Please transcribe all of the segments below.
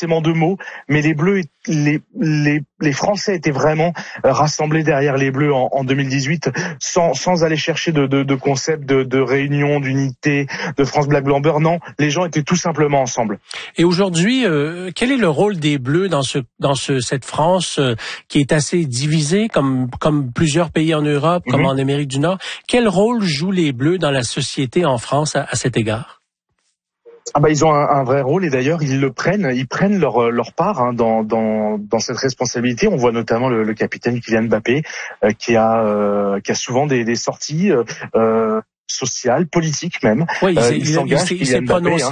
forcément de mots, mais les Bleus, les Français étaient vraiment rassemblés derrière les Bleus en 2018, sans aller chercher de concept de réunion, d'unité, de France Black Blanc Beurre. Non, les gens étaient tout simplement ensemble. Et aujourd'hui, quel est le rôle des Bleus dans cette France qui est assez divisée, comme plusieurs pays en Europe, comme en Amérique du Nord? Quel rôle jouent les Bleus dans la société en France à cet égard? Ils ont un vrai rôle, et d'ailleurs ils prennent leur part dans cette responsabilité. On voit notamment le capitaine Kylian Mbappé qui a souvent des sorties sociales, politiques même. Oui, il s'est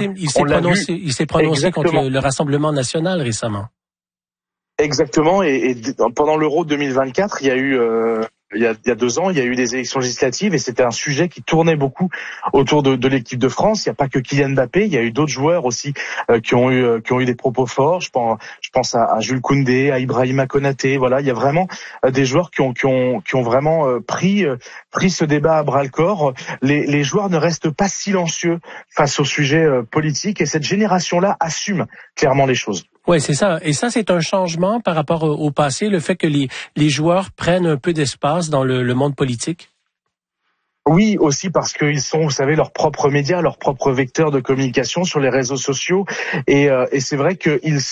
prononcé contre le Rassemblement national récemment. Exactement, et pendant l'Euro 2024, il y a eu il y a 2 ans, il y a eu des élections législatives, et c'était un sujet qui tournait beaucoup autour de l'équipe de France. Il n'y a pas que Kylian Mbappé, il y a eu d'autres joueurs aussi qui ont eu des propos forts. Je pense à Jules Koundé, à Ibrahima Konaté. Voilà, il y a vraiment des joueurs qui ont vraiment pris ce débat à bras le corps. Les joueurs ne restent pas silencieux face au sujet politique, et cette génération-là assume clairement les choses. Oui, c'est ça. Et ça, c'est un changement par rapport au passé, le fait que les joueurs prennent un peu d'espace dans le monde politique? Oui, aussi parce qu'ils sont, vous savez, leurs propres médias, leurs propres vecteurs de communication sur les réseaux sociaux. Et c'est vrai qu'ils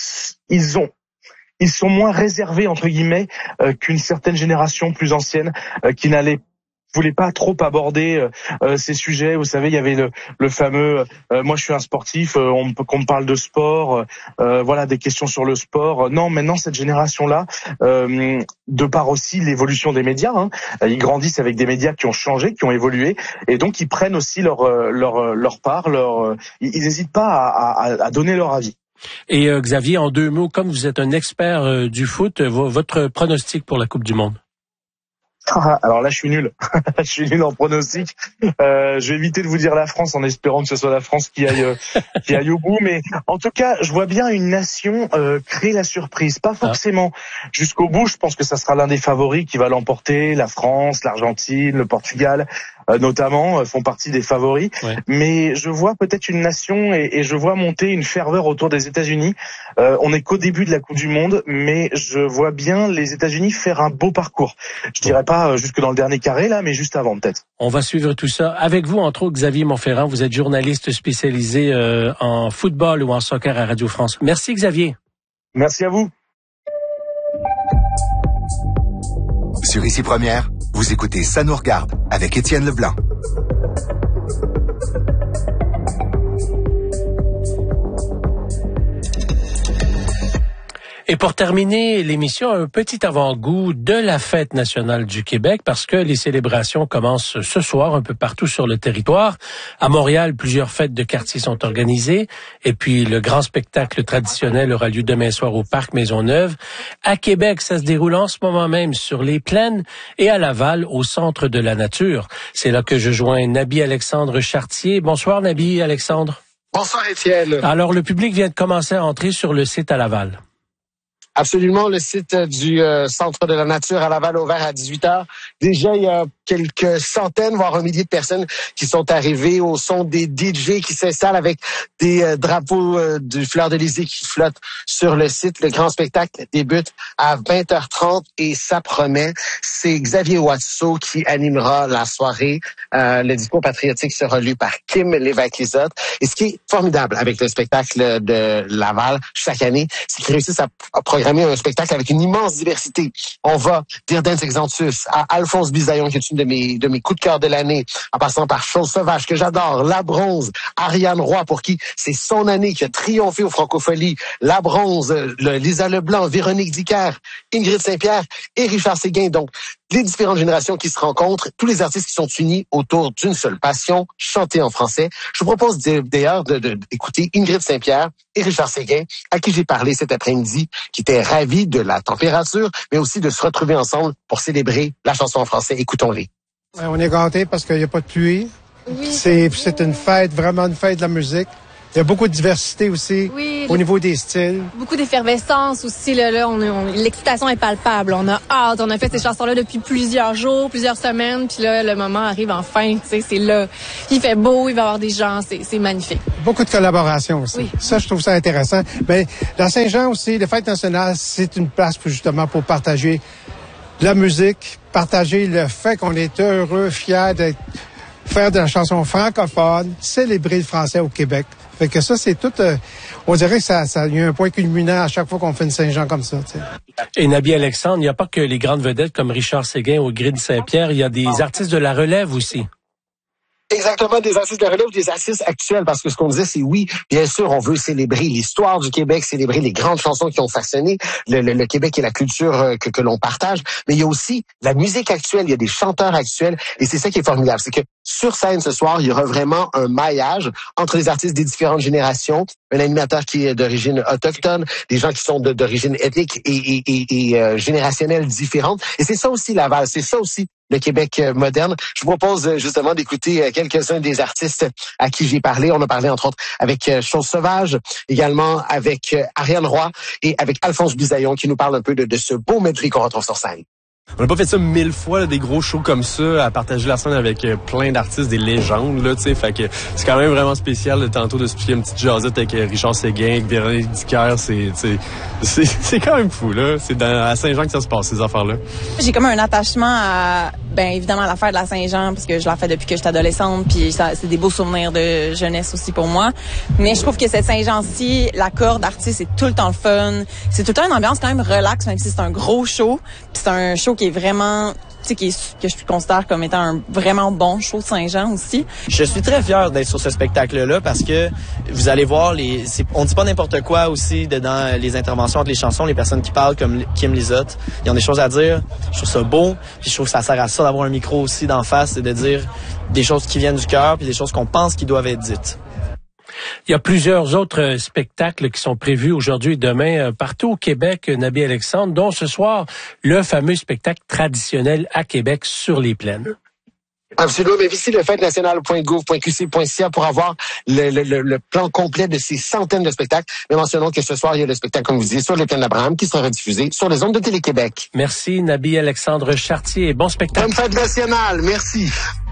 sont moins réservés, entre guillemets, qu'une certaine génération plus ancienne qui voulait pas trop aborder ces sujets. Vous savez, il y avait le fameux moi je suis un sportif, qu'on me parle de sport, voilà, des questions sur le sport. Non, maintenant cette génération-là, de par aussi l'évolution des médias, ils grandissent avec des médias qui ont changé, qui ont évolué, et donc ils prennent aussi leur part, ils n'hésitent pas à donner leur avis. Et Xavier, en 2 mots, comme vous êtes un expert du foot, votre pronostic pour la Coupe du Monde? Alors là, je suis nul. Je suis nul en pronostic. Je vais éviter de vous dire la France en espérant que ce soit la France qui aille au bout. Mais en tout cas, je vois bien une nation créer la surprise. Pas forcément jusqu'au bout. Je pense que ça sera l'un des favoris qui va l'emporter. La France, l'Argentine, le Portugal, notamment, font partie des favoris. Ouais. Mais je vois peut-être une nation et je vois monter une ferveur autour des États-Unis. On n'est qu'au début de la Coupe du Monde, mais je vois bien les États-Unis faire un beau parcours. Je dirais pas jusque dans le dernier carré là, mais juste avant peut-être. On va suivre tout ça avec vous, entre autres Xavier Monferrand. Vous êtes journaliste spécialisé en football ou en soccer à Radio France. Merci Xavier. Merci à vous. Sur Ici Première, vous écoutez Ça nous regarde avec Étienne Leblanc. Et pour terminer l'émission, un petit avant-goût de la Fête nationale du Québec, parce que les célébrations commencent ce soir un peu partout sur le territoire. À Montréal, plusieurs fêtes de quartier sont organisées. Et puis, le grand spectacle traditionnel aura lieu demain soir au Parc Maisonneuve. À Québec, ça se déroule en ce moment même sur les plaines, et à Laval, au Centre de la Nature. C'est là que je joins Naby Alexandre Chartier. Bonsoir Naby Alexandre. Bonsoir Étienne. Alors, le public vient de commencer à entrer sur le site à Laval. Absolument, le site du Centre de la Nature à Laval ouvert à 18h. Déjà, il y a quelques centaines, voire un millier de personnes qui sont arrivées au son des DJ qui s'installent avec des drapeaux du fleur-de-lys qui flottent sur le site. Le grand spectacle débute à 20h30 et ça promet. C'est Xavier Watteau qui animera la soirée. Le discours patriotique sera lu par Kim Lévesque-Lisotte. Et ce qui est formidable avec le spectacle de Laval chaque année, c'est qu'ils réussissent à programmer un spectacle avec une immense diversité. On va d'Irden Exantus à Alphonse Bisaillon, qui est une de mes coups de cœur de l'année, en passant par Chose Sauvage, que j'adore, La Bronze, Ariane Roy, pour qui c'est son année, qui a triomphé aux Francopholies, La Bronze, Lisa Leblanc, Véronique Dicker, Ingrid Saint-Pierre et Richard Séguin. Donc, les différentes générations qui se rencontrent, tous les artistes qui sont unis autour d'une seule passion, chanter en français. Je vous propose d'ailleurs d'écouter Ingrid Saint-Pierre et Richard Séguin, à qui j'ai parlé cet après-midi, qui étaient ravis de la température, mais aussi de se retrouver ensemble pour célébrer la chanson en français. Écoutons-les. On est gâtés parce qu'il n'y a pas de pluie. Oui. C'est une fête, vraiment une fête de la musique. Il y a beaucoup de diversité aussi au niveau des styles. Beaucoup d'effervescence aussi. Là, l'excitation est palpable. On a hâte. On a fait ces chansons-là depuis plusieurs jours, plusieurs semaines. Puis là, le moment arrive enfin. C'est là. Il fait beau, il va y avoir des gens. C'est magnifique. Beaucoup de collaborations aussi. Oui. Ça, je trouve ça intéressant. Mais la Saint-Jean aussi, les Fêtes nationales, c'est une place justement pour partager la musique, partager le fait qu'on est heureux, fiers d'être faire de la chanson francophone, célébrer le français au Québec. Fait que ça, c'est tout... on dirait que ça y a un point culminant à chaque fois qu'on fait une Saint-Jean comme ça. T'sais. Et Nabi Alexandre, il n'y a pas que les grandes vedettes comme Richard Séguin ou Grid Saint-Pierre, il y a des artistes de la relève aussi. Exactement, des artistes de relève, des artistes actuels, parce que ce qu'on disait, c'est oui, bien sûr, on veut célébrer l'histoire du Québec, célébrer les grandes chansons qui ont façonné le Québec et la culture que l'on partage, mais il y a aussi la musique actuelle, il y a des chanteurs actuels, et c'est ça qui est formidable, c'est que sur scène ce soir, il y aura vraiment un maillage entre les artistes des différentes générations, un animateur qui est d'origine autochtone, des gens qui sont d'origine ethnique et générationnelle différente, et c'est ça aussi Laval, c'est ça aussi le Québec moderne. Je vous propose justement d'écouter quelques-uns des artistes à qui j'ai parlé. On a parlé entre autres avec Chose Sauvage, également avec Ariane Roy et avec Alphonse Bisaillon qui nous parle un peu de ce beau medley qu'on retrouve sur scène. On n'a pas fait ça 1000 fois, là, des gros shows comme ça, à partager la scène avec plein d'artistes, des légendes, là, tu sais. Fait que c'est quand même vraiment spécial, là, tantôt, de se piquer une petite jasette avec Richard Séguin, avec Véronique Dicker, c'est quand même fou, là. C'est à Saint-Jean que ça se passe, ces affaires-là. J'ai comme un attachement à, évidemment, à la fête de la Saint-Jean, parce que je la fais depuis que j'étais adolescente, puis ça, c'est des beaux souvenirs de jeunesse aussi pour moi. Mais je trouve que cette Saint-Jean-ci, l'accord d'artistes, c'est tout le temps le fun. C'est tout le temps une ambiance quand même relax, même si c'est un gros show. Puis c'est un show qui est vraiment, tu sais, que je considère comme étant un vraiment bon show de Saint-Jean aussi. Je suis très fier d'être sur ce spectacle-là parce que vous allez voir, on dit pas n'importe quoi aussi dans les interventions entre les chansons, les personnes qui parlent comme Kim Lizotte. Ils ont des choses à dire. Je trouve ça beau. Puis je trouve que ça sert à ça d'avoir un micro aussi d'en face et de dire des choses qui viennent du cœur puis des choses qu'on pense qui doivent être dites. Il y a plusieurs autres spectacles qui sont prévus aujourd'hui et demain partout au Québec, Nabi Alexandre, dont ce soir, le fameux spectacle traditionnel à Québec sur les plaines. Absolument, mais visitez le fêtenationale.gouv.qc.ca pour avoir le plan complet de ces centaines de spectacles. Mais mentionnons que ce soir, il y a le spectacle, comme vous disiez, sur le plaine d'Abraham qui sera diffusé sur les ondes de Télé-Québec. Merci, Nabi Alexandre Chartier. Bon spectacle. Bonne fête nationale. Merci.